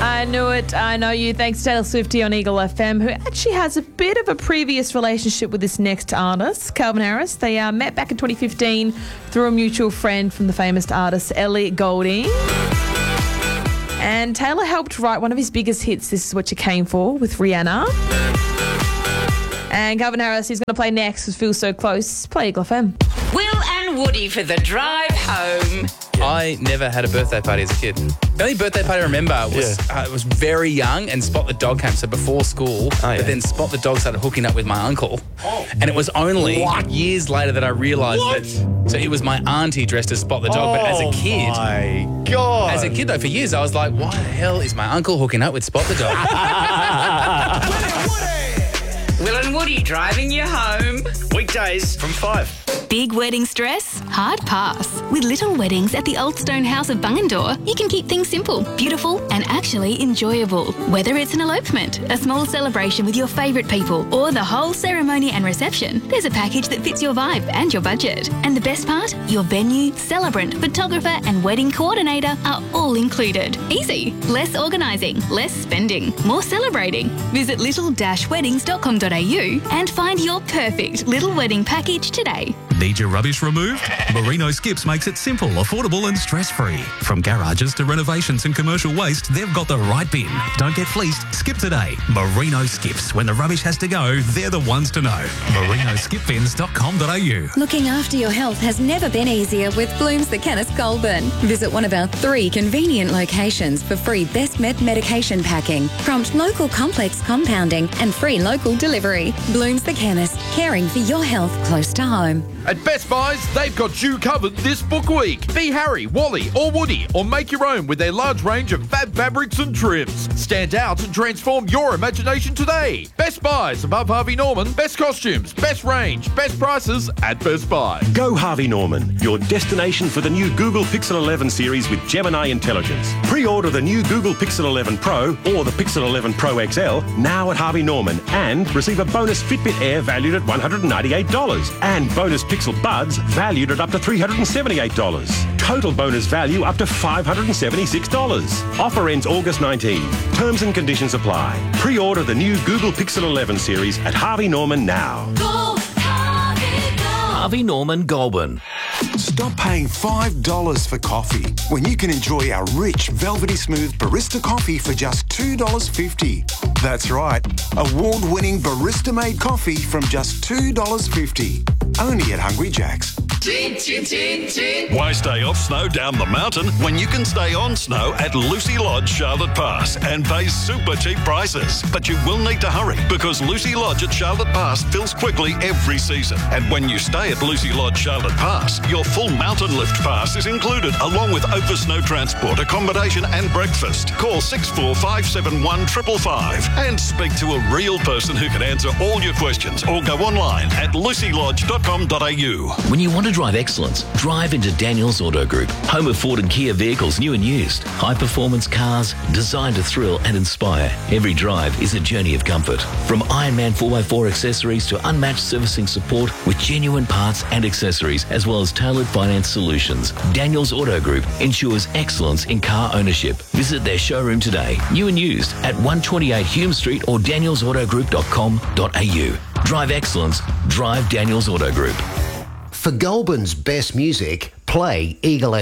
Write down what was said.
I knew it. I know you. Thanks to Taylor Swiftie on Eagle FM, who actually has a bit of a previous relationship with this next artist, Calvin Harris. They met back in 2015 through a mutual friend from the famous artist Ellie Goulding. And Taylor helped write one of his biggest hits, This Is What You Came For, with Rihanna. And Calvin Harris is going to play next with Feel So Close. Play Eagle FM. Will and Woody for the drive home. I never had a birthday party as a kid. The only birthday party I remember was very young, and Spot the dog came, so before school. But then Spot the dog started hooking up with my uncle. And it was only years later that I realised that. So it was my auntie dressed as Spot the dog. But as a kid, my God. As a kid though, for years I was like, why the hell is my uncle hooking up with Spot the dog? Will and Woody driving you home. Weekdays from 5. Big wedding stress? Hard pass. With Little Weddings at the Old Stone House of Bungendore, you can keep things simple, beautiful and actually enjoyable. Whether it's an elopement, a small celebration with your favourite people or the whole ceremony and reception, there's a package that fits your vibe and your budget. And the best part? Your venue, celebrant, photographer and wedding coordinator are all included. Easy. Less organising, less spending, more celebrating. Visit little-weddings.com.au and find your perfect little wedding package today. Need your rubbish removed? Merino Skips makes it simple, affordable and stress-free. From garages to renovations and commercial waste, they've got the right bin. Don't get fleeced, skip today. Merino Skips. When the rubbish has to go, they're the ones to know. merinoskipbins.com.au. Looking after your health has never been easier with Bloom's The Chemist Goulburn. Visit one of our 3 convenient locations for free Best Med medication packing, prompt local complex compounding and free local delivery. Bloom's The Chemist, caring for your health close to home. At Best Buys, they've got you covered this book week. Be Harry, Wally or Woody, or make your own with their large range of fab fabrics and trims. Stand out and transform your imagination today. Best Buys above Harvey Norman. Best costumes, best range, best prices at Best Buy. Go Harvey Norman, your destination for the new Google Pixel 11 series with Gemini Intelligence. Pre-order the new Google Pixel 11 Pro or the Pixel 11 Pro XL now at Harvey Norman and receive a bonus Fitbit Air valued at $198 and bonus Pixel Buds valued at up to $378. Total bonus value up to $576. Offer ends August 19. Terms and conditions apply. Pre-order the new Google Pixel 11 series at Harvey Norman now. Go, Harvey, go. Harvey Norman Goulburn. Stop paying $5 for coffee when you can enjoy our rich, velvety smooth barista coffee for just $2.50. That's right, award-winning barista-made coffee from just $2.50. Only at Hungry Jack's. Why stay off snow down the mountain when you can stay on snow at Lucy Lodge, Charlotte Pass and pay super cheap prices? But you will need to hurry because Lucy Lodge at Charlotte Pass fills quickly every season. And when you stay at Lucy Lodge, Charlotte Pass, your full mountain lift pass is included along with over snow transport, accommodation and breakfast. Call 64571 555 and speak to a real person who can answer all your questions or go online at lucylodge.com.au. When you want to drive excellence, drive into Daniels Auto Group, home of Ford and Kia vehicles new and used. High-performance cars designed to thrill and inspire. Every drive is a journey of comfort. From Ironman 4x4 accessories to unmatched servicing support with genuine parts and accessories, as well as tailored finance solutions. Daniels Auto Group ensures excellence in car ownership. Visit their showroom today, new and used, at 128 Hume Street or danielsautogroup.com.au. Drive excellence. Drive Daniels Auto Group. For Goulburn's best music, play Eagle